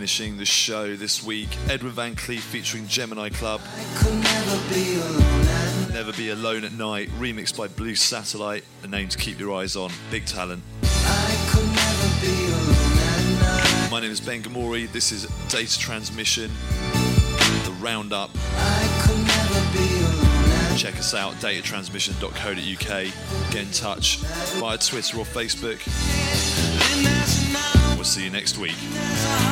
finishing the show this week. Edwin Van Cleef featuring Gemini Club. Never Be Alone at Night, remixed by Blue Satellite, a name to keep your eyes on. Big talent. My name is Ben Gamori. This is Data Transmission, the Roundup. Check us out, datatransmission.co.uk. Get in touch via Twitter or Facebook. We'll see you next week.